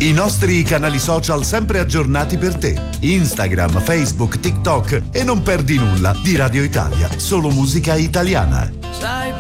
I nostri canali social sempre aggiornati per te. Instagram, Facebook, TikTok e non perdi nulla di Radio Italia, solo musica italiana. Sai